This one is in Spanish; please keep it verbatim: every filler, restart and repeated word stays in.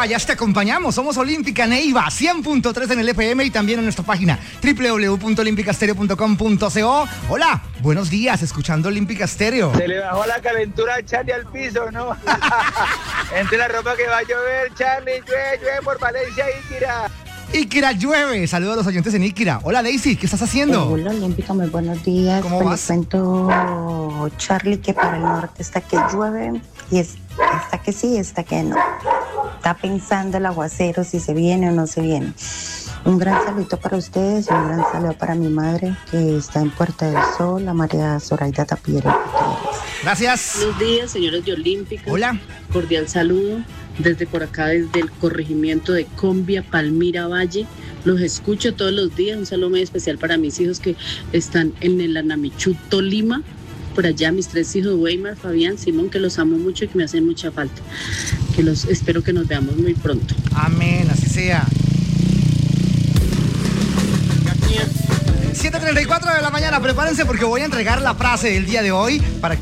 vayas, te acompañamos. Somos Olímpica Neiva, cien punto tres en el F M y también en nuestra página doble u doble u doble u punto olímpica stereo punto com punto co. Hola, buenos días, escuchando Olímpica Stereo. Se le bajó la calentura a Charlie al piso, ¿no? Entre la ropa que va a llover, Charlie, llueve, llueve por Valencia, Iquira. Iquira llueve. Saludos a los oyentes en Iquira. Hola, Daisy, ¿qué estás haciendo? Hola, Olímpica, muy buenos días. ¿Cómo pues vas? Les cuento, Charlie, que para el norte está que llueve y es, está que sí, está que no. Está pensando el aguacero si se viene o no se viene. Un gran saludo para ustedes y un gran saludo para mi madre que está en Puerta del Sol, la María Zoraida Tapiero. Gracias. Buenos días, señores de Olímpica. Hola. Cordial saludo desde por acá, desde el corregimiento de Combia, Palmira Valle. Los escucho todos los días. Un saludo muy especial para mis hijos que están en el Anamichú, Tolima. Por allá mis tres hijos, Weimar, Fabián, Simón, que los amo mucho y que me hacen mucha falta. Que los espero que nos veamos muy pronto. Amén, así sea. siete treinta y cuatro de la mañana, prepárense porque voy a entregar la frase del día de hoy para